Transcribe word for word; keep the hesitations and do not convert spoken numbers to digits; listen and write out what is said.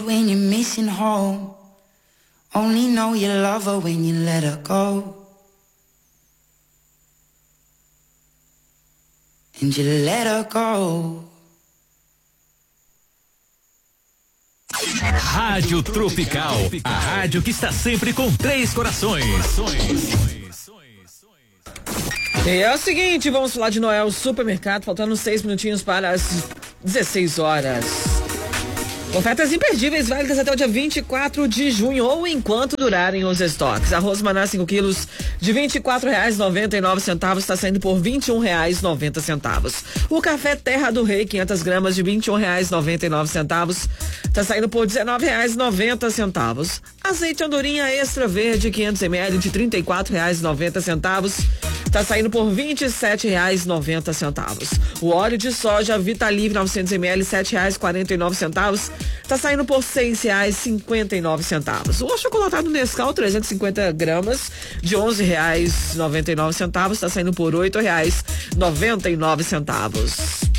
When you're missing home, only know you love her when you let her go. And you let her go. Rádio Tropical, a rádio que está sempre com três corações. E é o seguinte, vamos falar de Noel Supermercado, faltando seis minutinhos para as dezesseis horas. Ofertas imperdíveis, válidas até o dia vinte e quatro de junho ou enquanto durarem os estoques. Arroz Maná cinco quilos de vinte e quatro reais e noventa e nove centavos está saindo por vinte e um reais e noventa centavos. O café Terra do Rei quinhentas gramas de vinte e um reais e noventa e nove centavos está saindo por dezenove reais e noventa centavos. Azeite Andorinha Extra Verde quinhentos mililitros de trinta e quatro reais e noventa centavos está saindo por vinte e sete reais e noventa centavos. O óleo de soja Vitalivre novecentos mililitros sete reais e quarenta e nove centavos está saindo por seis reais e cinquenta e nove centavos. O achocolatado Nescau trezentos e cinquenta gramas de onze reais e noventa e nove centavos está saindo por oito reais e noventa e nove centavos.